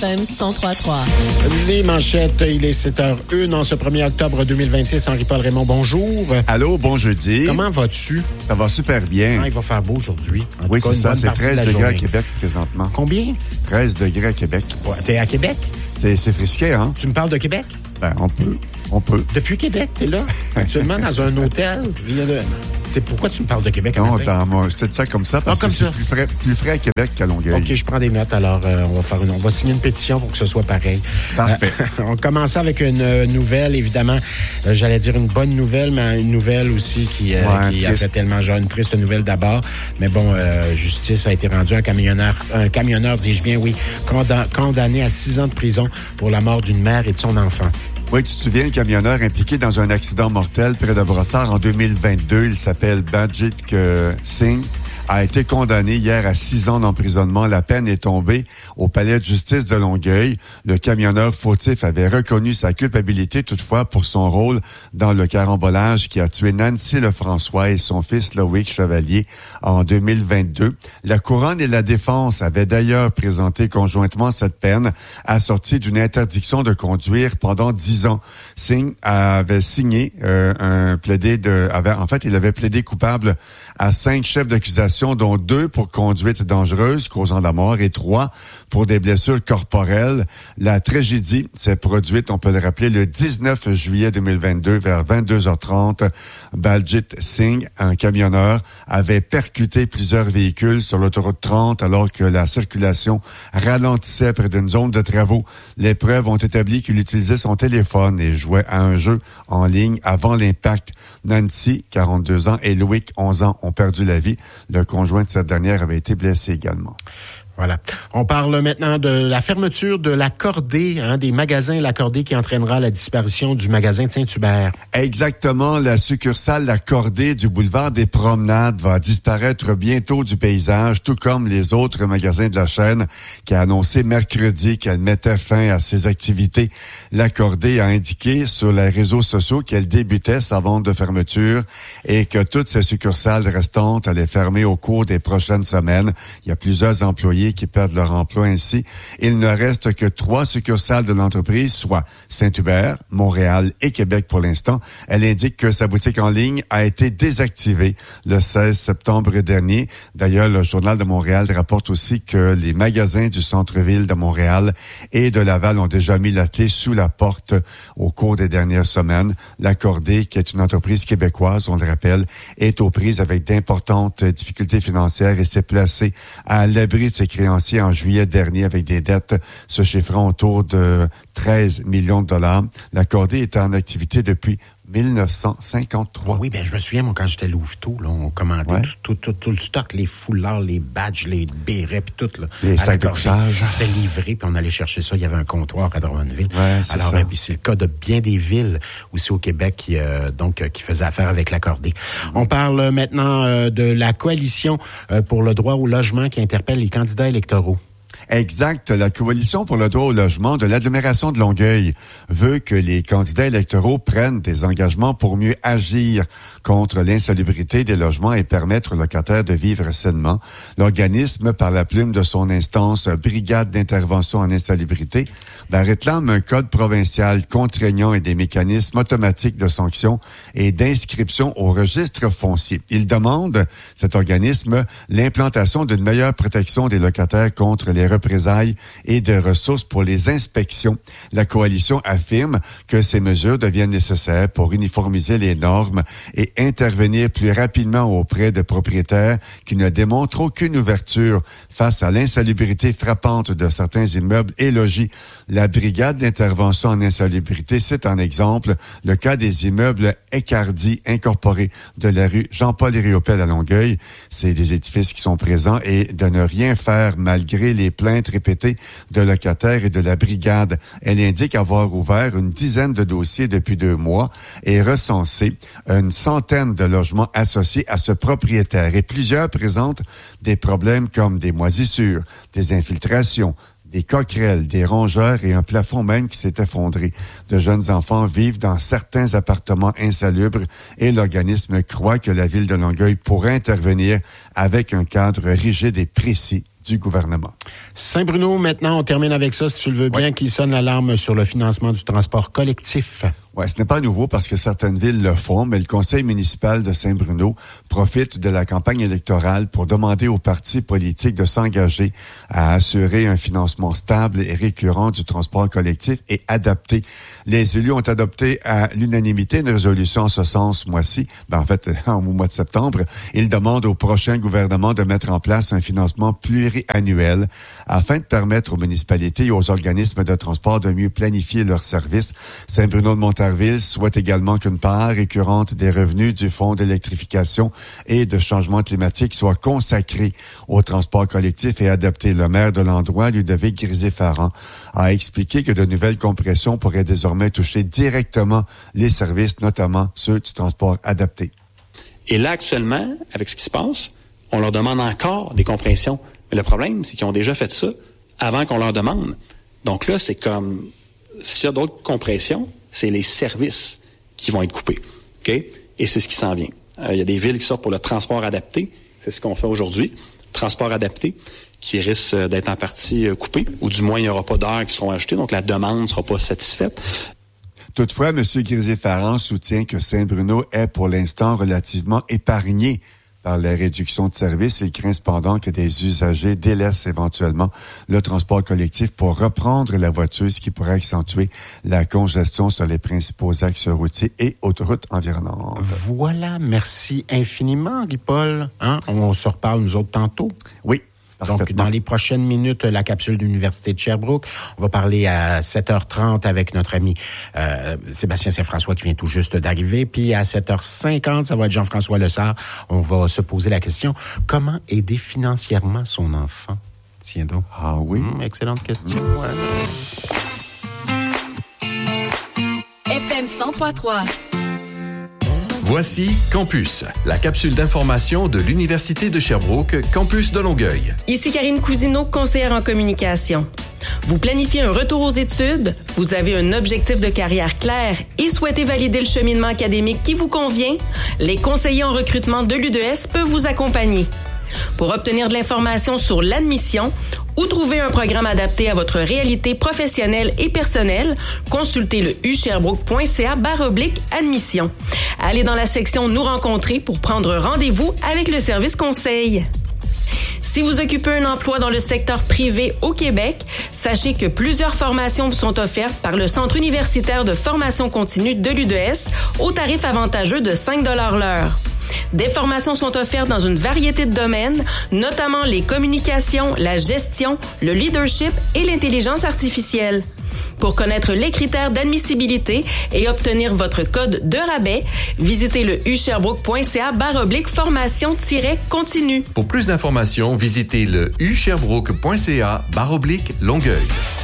FM 103.3. Les manchettes, il est 7h01 en ce 1er octobre 2026. Henri-Paul Raymond, bonjour. Allô, bon jeudi. Comment vas-tu? Ça va super bien. Ah, il va faire beau aujourd'hui. Oui, c'est ça. C'est 13 degrés à Québec présentement. Combien? 13 degrés à Québec. Ouais, t'es à Québec? C'est frisqué, hein? Tu me parles de Québec? Ben, on peut. Depuis Québec, t'es là? Actuellement dans un hôtel? Pourquoi tu me parles de Québec? Non, je te dis ça comme ça parce que c'est plus frais à Québec qu'à Longueuil. OK, je prends des notes. Alors, on va signer une pétition pour que ce soit pareil. Parfait. On commence avec une nouvelle, évidemment. J'allais dire une bonne nouvelle, mais une nouvelle aussi qui a fait tellement genre une triste nouvelle d'abord. Mais bon, justice a été rendue. Un camionneur, dis-je bien, oui, condamné à 6 ans de prison pour la mort d'une mère et de son enfant. Oui, tu te souviens, le camionneur impliqué dans un accident mortel près de Brossard en 2022, il s'appelle Baljeet Singh, a été condamné hier à 6 ans d'emprisonnement. La peine est tombée au palais de justice de Longueuil. Le camionneur fautif avait reconnu sa culpabilité toutefois pour son rôle dans le carambolage qui a tué Nancy Lefrançois et son fils Loïc Chevalier en 2022. La Couronne et la Défense avaient d'ailleurs présenté conjointement cette peine assortie d'une interdiction de conduire pendant 10 ans. Singh avait signé il avait plaidé coupable à 5 chefs d'accusation, dont 2 pour conduite dangereuse causant la mort et 3 pour des blessures corporelles. La tragédie s'est produite, on peut le rappeler, le 19 juillet 2022 vers 22h30. Baljeet Singh, un camionneur, avait percuté plusieurs véhicules sur l'autoroute 30 alors que la circulation ralentissait près d'une zone de travaux. Les preuves ont établi qu'il utilisait son téléphone et jouait à un jeu en ligne avant l'impact. Nancy, 42 ans, et Loïc, 11 ans, ont perdu la vie. Le conjoint de cette dernière avait été blessé également. Voilà. On parle maintenant de la fermeture de la Cordée, des magasins La Cordée qui entraînera la disparition du magasin de Saint-Hubert. Exactement. La succursale La Cordée du boulevard des Promenades va disparaître bientôt du paysage, tout comme les autres magasins de la chaîne qui a annoncé mercredi qu'elle mettait fin à ses activités. La Cordée a indiqué sur les réseaux sociaux qu'elle débutait sa vente de fermeture et que toutes ses succursales restantes allaient fermer au cours des prochaines semaines. Il y a plusieurs employés qui perdent leur emploi ainsi. Il ne reste que 3 succursales de l'entreprise, soit Saint-Hubert, Montréal et Québec pour l'instant. Elle indique que sa boutique en ligne a été désactivée le 16 septembre dernier. D'ailleurs, le Journal de Montréal rapporte aussi que les magasins du centre-ville de Montréal et de Laval ont déjà mis la clé sous la porte au cours des dernières semaines. La Cordée, qui est une entreprise québécoise, on le rappelle, est aux prises avec d'importantes difficultés financières et s'est placée à l'abri de ses créanciers en juillet dernier avec des dettes se chiffrant autour de 13 millions de dollars. La Cordée est en activité depuis 1953. Oui, je me souviens, moi, quand j'étais Louveteau, là, on commandait tout le stock, les foulards, les badges, les bérets, puis tout. Là, les sacs de couchage. C'était livré, puis on allait chercher ça. Il y avait un comptoir à Drummondville. Ouais, c'est ça. Puis c'est le cas de bien des villes aussi au Québec qui faisaient affaire avec La Cordée. On parle maintenant de la coalition pour le droit au logement qui interpelle les candidats électoraux. Exact. La Coalition pour le droit au logement de l'agglomération de Longueuil veut que les candidats électoraux prennent des engagements pour mieux agir contre l'insalubrité des logements et permettre aux locataires de vivre sainement. L'organisme, par la plume de son instance Brigade d'intervention en insalubrité, réclame un code provincial contraignant et des mécanismes automatiques de sanctions et d'inscription au registre foncier. Il demande, cet organisme, l'implantation d'une meilleure protection des locataires contre les représailles et de ressources pour les inspections. La coalition affirme que ces mesures deviennent nécessaires pour uniformiser les normes et intervenir plus rapidement auprès de propriétaires qui ne démontrent aucune ouverture face à l'insalubrité frappante de certains immeubles et logis. La Brigade d'intervention en insalubrité cite en exemple le cas des immeubles Ecardi incorporés de la rue Jean-Paul Riopel à Longueuil. C'est des édifices qui sont présents et de ne rien faire malgré les plaintes répétées de locataires et de la brigade. Elle indique avoir ouvert une dizaine de dossiers depuis 2 mois et recensé une centaine de logements associés à ce propriétaire. Et plusieurs présentent des problèmes comme des moisissures, des infiltrations, des coquerelles, des rongeurs et un plafond même qui s'est effondré. De jeunes enfants vivent dans certains appartements insalubres et l'organisme croit que la ville de Longueuil pourrait intervenir avec un cadre rigide et précis du gouvernement. Saint-Bruno, maintenant, on termine avec ça, si tu le veux bien, qui sonne l'alarme sur le financement du transport collectif. Oui, ce n'est pas nouveau parce que certaines villes le font, mais le conseil municipal de Saint-Bruno profite de la campagne électorale pour demander aux partis politiques de s'engager à assurer un financement stable et récurrent du transport collectif et adapté. Les élus ont adopté à l'unanimité une résolution en ce sens ce mois-ci, au mois de septembre. Ils demandent au prochain gouvernement de mettre en place un financement pluriannuel afin de permettre aux municipalités et aux organismes de transport de mieux planifier leurs services. Saint-Bruno de Montarville souhaite également qu'une part récurrente des revenus du Fonds d'électrification et de changement climatique soit consacrée au transport collectif et adaptée. Le maire de l'endroit, Ludovic Grisé-Farran, a expliqué que de nouvelles compressions pourraient désormais toucher directement les services, notamment ceux du transport adapté. Et là, actuellement, avec ce qui se passe, on leur demande encore des compressions. Mais le problème, c'est qu'ils ont déjà fait ça avant qu'on leur demande. Donc là, c'est comme, s'il y a d'autres compressions, c'est les services qui vont être coupés. OK? Et c'est ce qui s'en vient. Il y a des villes qui sortent pour le transport adapté. C'est ce qu'on fait aujourd'hui. Transport adapté, qui risque d'être en partie coupé, ou du moins, il n'y aura pas d'heures qui seront ajoutées, donc la demande ne sera pas satisfaite. Toutefois, M. Grisé-Farran soutient que Saint-Bruno est pour l'instant relativement épargné par les réductions de services. Il craint cependant que des usagers délaissent éventuellement le transport collectif pour reprendre la voiture, ce qui pourrait accentuer la congestion sur les principaux axes routiers et autoroutes environnantes. Voilà, merci infiniment, Guy-Paul. On se reparle nous autres tantôt. Oui. Donc, dans les prochaines minutes, la capsule de l'Université de Sherbrooke. On va parler à 7h30 avec notre ami Sébastien Saint-François qui vient tout juste d'arriver. Puis à 7h50, ça va être Jean-François Lessard. On va se poser la question, comment aider financièrement son enfant? Tiens donc. Ah oui? Excellente question. FM 103.3. Voici Campus, la capsule d'information de l'Université de Sherbrooke, campus de Longueuil. Ici Karine Cousineau, conseillère en communication. Vous planifiez un retour aux études, vous avez un objectif de carrière clair et souhaitez valider le cheminement académique qui vous convient? Les conseillers en recrutement de l'UDS peuvent vous accompagner. Pour obtenir de l'information sur l'admission ou trouver un programme adapté à votre réalité professionnelle et personnelle, consultez le usherbrooke.ca/admission. Allez dans la section Nous rencontrer pour prendre rendez-vous avec le service conseil. Si vous occupez un emploi dans le secteur privé au Québec, sachez que plusieurs formations vous sont offertes par le Centre universitaire de formation continue de l'UDS au tarif avantageux de 5 $ l'heure. Des formations sont offertes dans une variété de domaines, notamment les communications, la gestion, le leadership et l'intelligence artificielle. Pour connaître les critères d'admissibilité et obtenir votre code de rabais, visitez le usherbrooke.ca/formation-continue. Pour plus d'informations, visitez le usherbrooke.ca/Longueuil.